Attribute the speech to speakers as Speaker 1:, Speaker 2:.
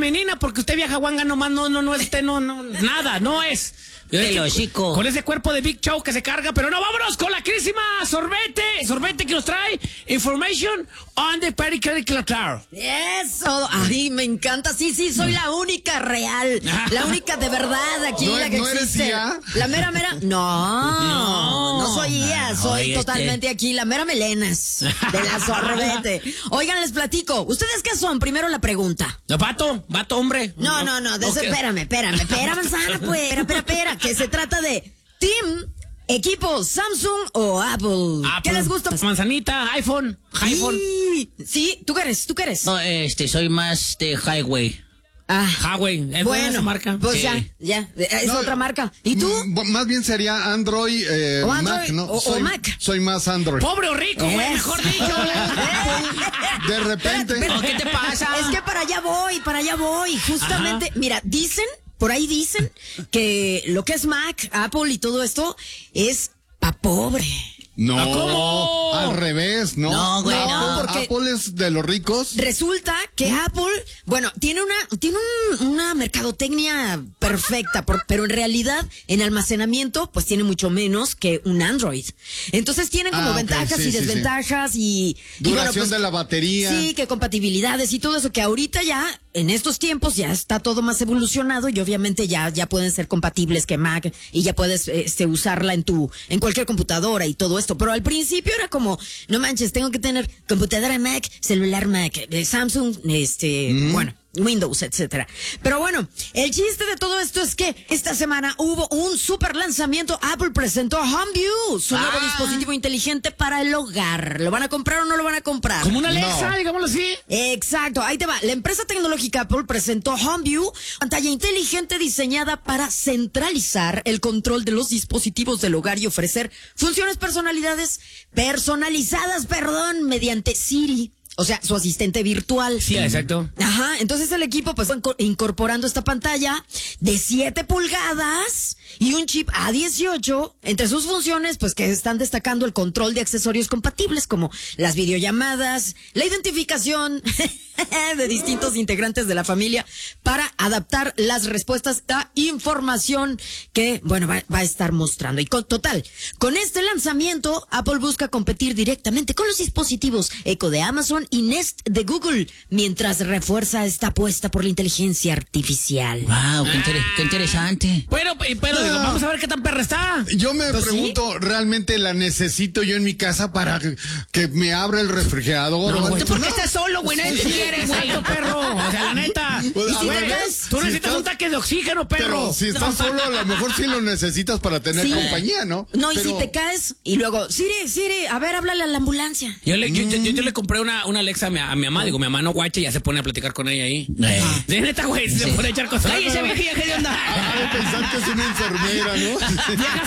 Speaker 1: femenina, porque usted vieja guanga nomás no, nada, no es.
Speaker 2: Chico.
Speaker 1: Con ese cuerpo de Big Show que se carga, pero no, vámonos con la querísima Sorbete que nos trae information on the Periclaricar.
Speaker 3: Eso, ay, me encanta, sí, soy la única real, la única de verdad aquí,
Speaker 4: ¿No,
Speaker 3: la que
Speaker 4: no
Speaker 3: existe.
Speaker 4: eres IA?
Speaker 3: La mera, no soy IA, soy totalmente aquí, la mera melenas de la Sorbete. Oigan, les platico, ¿ustedes qué son? Primero la pregunta.
Speaker 1: No, vato, hombre.
Speaker 3: No,
Speaker 1: Okay.
Speaker 3: espérame, manzana, pues, espera, que se trata de Team, equipo, Samsung o Apple. ¿Qué les gusta?
Speaker 1: Manzanita, iPhone.
Speaker 3: Sí, ¿tú qué eres?
Speaker 2: No, soy más de Highway.
Speaker 1: Huawei, ¿es buena esa marca?
Speaker 3: Pues
Speaker 2: Sí.
Speaker 3: ya, es otra marca. ¿Y tú?
Speaker 4: Más bien sería Android,
Speaker 3: O Android,
Speaker 4: Mac, ¿no?
Speaker 3: o Mac.
Speaker 4: Soy más Android.
Speaker 1: Pobre o rico, güey, mejor dicho.
Speaker 4: De repente.
Speaker 3: Espérate.
Speaker 2: ¿Qué te pasa?
Speaker 3: Es que para allá voy. Justamente, mira, por ahí dicen que lo que es Mac, Apple y todo esto es pa' pobre.
Speaker 4: No,
Speaker 1: ¿Cómo?
Speaker 4: al revés, ¿no?
Speaker 2: No, güey, no.
Speaker 3: Porque
Speaker 4: Apple es de los ricos.
Speaker 3: resulta que Apple, bueno, tiene una mercadotecnia perfecta, pero en realidad en almacenamiento pues tiene mucho menos que un Android. Entonces tienen como
Speaker 4: ok,
Speaker 3: ventajas
Speaker 4: sí,
Speaker 3: y
Speaker 4: sí,
Speaker 3: desventajas y
Speaker 4: Duración
Speaker 3: bueno, pues,
Speaker 4: de la batería.
Speaker 3: Sí, que compatibilidades y todo eso que ahorita ya en estos tiempos ya está todo más evolucionado y obviamente ya pueden ser compatibles que Mac y ya puedes usarla en cualquier computadora y todo esto. Pero al principio era como, no manches, tengo que tener computadora Mac, celular Mac, Samsung, bueno, Windows, etcétera. Pero bueno, el chiste de todo esto es que esta semana hubo un super lanzamiento. Apple presentó HomeView, su nuevo dispositivo inteligente para el hogar. ¿Lo van a comprar o no lo van a comprar?
Speaker 1: Como una Alexa, digámoslo así.
Speaker 3: Exacto, ahí te va. La empresa tecnológica Apple presentó HomeView, pantalla inteligente diseñada para centralizar el control de los dispositivos del hogar y ofrecer funciones personalizadas, mediante Siri. O sea, su asistente virtual.
Speaker 1: Sí, exacto.
Speaker 3: Ajá, entonces el equipo pues fue incorporando esta pantalla de 7 pulgadas y un chip A18. Entre sus funciones, pues que están destacando el control de accesorios compatibles como las videollamadas, la identificación de distintos integrantes de la familia para adaptar las respuestas a información que, bueno, va a estar mostrando. Y con este lanzamiento, Apple busca competir directamente con los dispositivos Echo de Amazon y Nest de Google, mientras refuerza esta apuesta por la inteligencia artificial.
Speaker 2: Wow, qué interesante.
Speaker 1: Pero digo, vamos a ver qué tan perra está.
Speaker 4: Yo me pregunto, ¿realmente la necesito yo en mi casa para que me abra el refrigerador?
Speaker 1: No, güey,
Speaker 2: ¿Por qué estás solo, güey? Nadie te quiere, güey.
Speaker 1: Exacto, perro. O sea, la neta.
Speaker 4: Pues,
Speaker 1: Y si
Speaker 4: a ver,
Speaker 1: tú necesitas un tanque de oxígeno, perro.
Speaker 4: Pero si estás solo, a lo mejor sí lo necesitas para tener compañía, ¿no?
Speaker 3: No, y
Speaker 4: Pero-
Speaker 3: si te caes y luego, Siri, a ver, háblale a la ambulancia.
Speaker 1: Yo le compré una Alexa a mi mamá. Digo, mi mamá no guacha y ya se pone a platicar con ella ahí. De neta, güey, se pone a echar cosas.
Speaker 2: Oye, ese vieja, ¿qué onda?
Speaker 4: Ha de pensar que es una enfermera, ¿no?